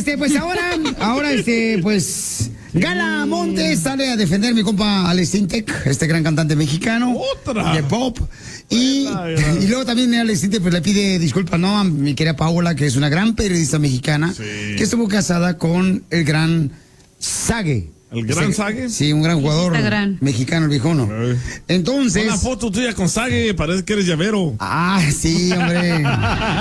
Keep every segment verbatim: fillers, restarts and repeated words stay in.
este, pues ahora, ahora, este, pues, Gala Montes sale a defender a mi compa Alex Intec, este gran cantante mexicano. Otra. De pop. Y, y luego también Alex Intec, pues, le pide disculpas, ¿no? A mi querida Paola, que es una gran periodista mexicana, sí. que estuvo casada con el gran Sague. ¿El gran Sague? Sí, un gran jugador gran. mexicano, el viejono. Entonces... Una foto tuya con Sague, parece que eres llavero. Ah, sí, hombre. me,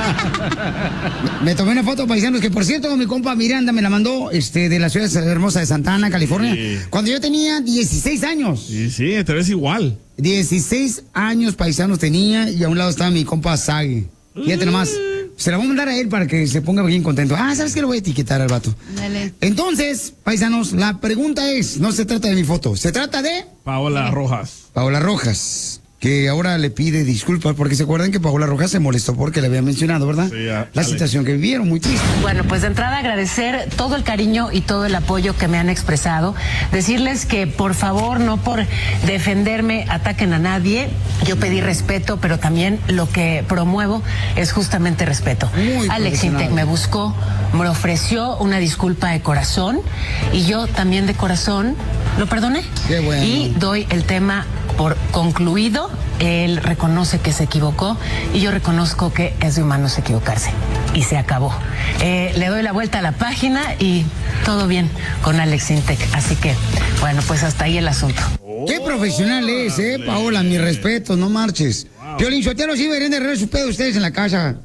me tomé una foto, paisanos, que por cierto, mi compa Miranda me la mandó este, de la ciudad hermosa de Santa Ana, California, sí. cuando yo tenía dieciséis años. Sí, sí, te ves igual. dieciséis años, paisanos, tenía, y a un lado estaba mi compa Sague. Fíjate nomás. Se la voy a mandar a él para que se ponga bien contento. Ah, ¿sabes qué? Lo voy a etiquetar al vato. Dale. Entonces, paisanos, la pregunta es, no se trata de mi foto, se trata de... Paola Rojas. Paola Rojas, que ahora le pide disculpas porque se acuerdan que Paola Rojas se molestó porque le había mencionado, ¿verdad? Sí, a, la Alex. situación que vivieron, muy triste. Bueno, pues de entrada agradecer todo el cariño y todo el apoyo que me han expresado. Decirles que por favor, no por defenderme, ataquen a nadie. Yo pedí respeto, pero también lo que promuevo es justamente respeto. Muy Alex Intec me buscó, me ofreció una disculpa de corazón y yo también de corazón lo perdoné. Qué bueno. Y doy el tema por concluido. Él reconoce que se equivocó y yo reconozco que es de humanos equivocarse. Y se acabó. Eh, le doy la vuelta a la página y todo bien con Alex Intec. Así que, bueno, pues hasta ahí el asunto. Oh, qué profesional es, eh, Paola, mi respeto, no marches. Wow. Piolín Sotelo, sí deberían de arreglar sus pedos ustedes en la casa.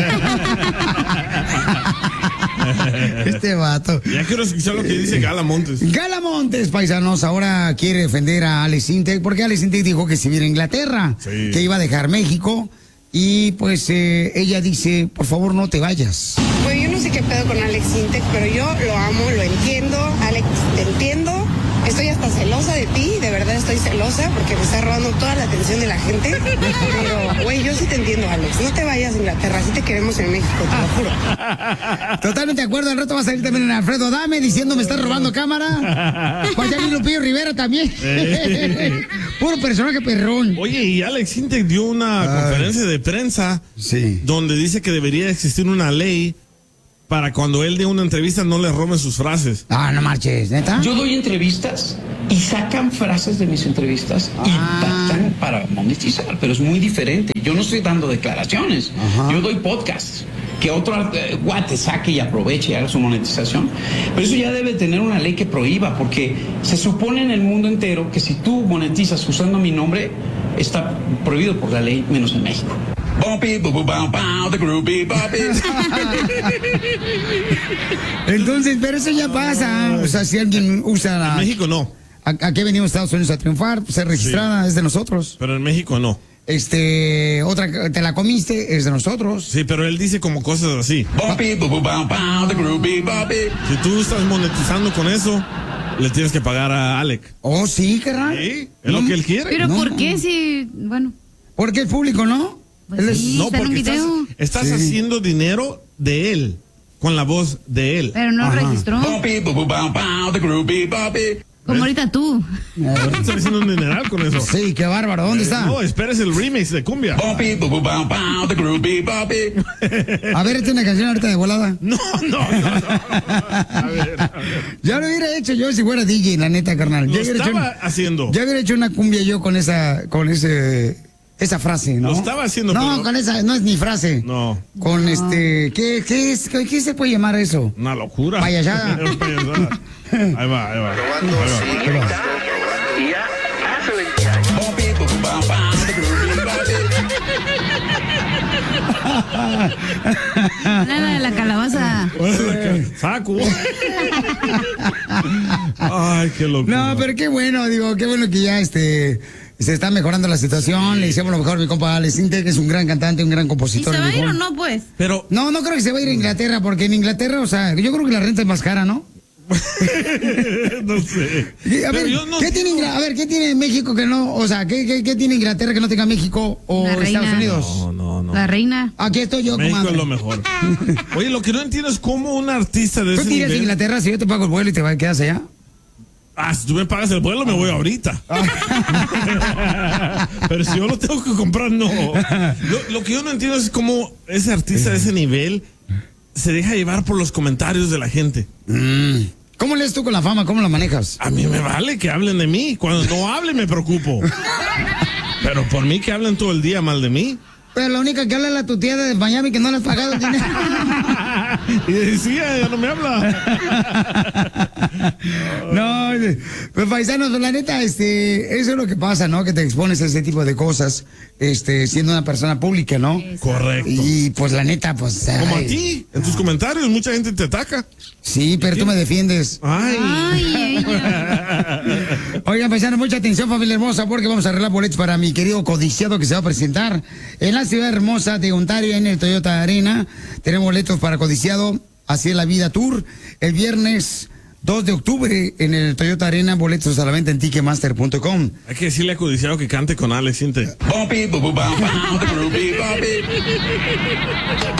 Este vato. Ya quiero escuchar lo que dice Gala Montes. Gala Montes, paisanos, ahora quiere defender a Alex Intec porque Alex Intec dijo que se viera a Inglaterra, sí. que iba a dejar México. Y pues eh, ella dice, por favor no te vayas. Bueno, yo no sé qué pedo con Alex Intec, pero yo lo amo, lo entiendo. Alex, te entiendo. Estoy hasta celosa de ti, de verdad estoy celosa porque me está robando toda la atención de la gente. Pero, güey, yo sí te entiendo, Alex. No te vayas a Inglaterra, sí te queremos en México, te lo juro. Totalmente de acuerdo, al rato va a salir también Alfredo Dame diciendo me estás robando cámara. Pues ya Lupillo Rivera también. Puro personaje perrón. Oye, y Alex Intec dio una Ay. conferencia de prensa sí. donde dice que debería existir una ley para cuando él dé una entrevista no le roben sus frases. Ah, no marches, ¿neta? Yo doy entrevistas y sacan frases de mis entrevistas ah. y tratan para monetizar, pero es muy diferente. Yo no estoy dando declaraciones, Ajá. yo doy podcasts. Que otro eh, guate saque y aproveche y haga su monetización. Pero eso ya debe tener una ley que prohíba, porque se supone en el mundo entero que si tú monetizas usando mi nombre, está prohibido por la ley, menos en México. Entonces, pero eso ya pasa. O sea, si alguien usa la... En México no. Aquí venimos a Estados Unidos a triunfar, ser registrada sí. es de nosotros. Pero en México no. Este, otra, te la comiste, es de nosotros. Sí, pero él dice como cosas así. Si tú estás monetizando con eso, le tienes que pagar a Alec. Oh, sí, carnal. Sí, es no, lo que él quiere. Pero no, ¿por no. qué si, bueno? Porque el público, ¿no? Pues sí, no, está en un porque estás, video. estás sí. haciendo dinero de él, con la voz de él. Pero no lo registró. Como ahorita tú. Ahorita estás haciendo un dineral con eso. Sí, qué bárbaro. ¿Dónde eh, está? No, esperes el remix de cumbia. A ver, esta es una canción ahorita de volada. No, no, no. no. A ver, a ver. Ya lo hubiera hecho yo si fuera D J, la neta, carnal. Lo ya estaba hecho, haciendo. Ya hubiera hecho una cumbia yo con esa, con ese... esa frase, ¿no? Lo estaba haciendo. No, pero... con esa, no es ni frase. No. Con no. este, ¿qué, qué es, qué, qué se puede llamar eso? Una locura. Payasada. Payasada. Ahí va, ahí va. Probando, ahí va. sí, ahí va. Y ya hace veinte años. Nada de la calabaza. Saco. Ay, qué locura. No, pero qué bueno, digo, qué bueno que ya este... se está mejorando la situación, sí. Le hicimos lo mejor a mi compa Alex Intec, que es un gran cantante, un gran compositor. ¿Y se va a ir o no, pues? Pero... No, no creo que se vaya a ir a Inglaterra, porque en Inglaterra, o sea, yo creo que la renta es más cara, ¿no? No sé. A ver, no ¿qué tiene, a ver, ¿qué tiene México que no, o sea, ¿qué, qué, qué tiene Inglaterra que no tenga México o Estados Unidos? No, no, no. La reina. Aquí estoy yo, México comadre. Es lo mejor. Oye, lo que no entiendo es cómo un artista de ¿Tú ese te irías nivel... a Inglaterra si yo te pago el vuelo y te quedas allá? Ah, si tú me pagas el vuelo, me voy ahorita. Pero si yo lo tengo que comprar, no. Lo, lo que yo no entiendo es cómo ese artista de ese nivel se deja llevar por los comentarios de la gente. Mm. ¿Cómo lees tú con la fama? ¿Cómo la manejas? A mí me vale que hablen de mí. Cuando no hablen me preocupo. Pero por mí que hablen todo el día mal de mí. Pero la única que habla es la tu tía de Miami que no le has pagado el dinero. Y decía, ya no me habla. No, pues paisanos, la neta, este, eso es lo que pasa, ¿no? Que te expones a ese tipo de cosas, este, siendo una persona pública, ¿no? Correcto. Y pues la neta, pues. Como ay, a ti, en tus comentarios, mucha gente te ataca. Sí, pero tú me defiendes. Ay. Ay, ella. Oigan, paisanos, mucha atención, familia hermosa, porque vamos a arreglar boletos para mi querido codiciado que se va a presentar en la ciudad hermosa de Ontario, en el Toyota Arena. Tenemos boletos para codiciado, Así es la Vida Tour, el viernes dos de octubre en el Toyota Arena, boletos a la venta en ticketmaster punto com. Hay que decirle a Codiciado que cante con Alex Inte. Bumpy, boo, boo, bum, bum, boo, boo, boo, boo.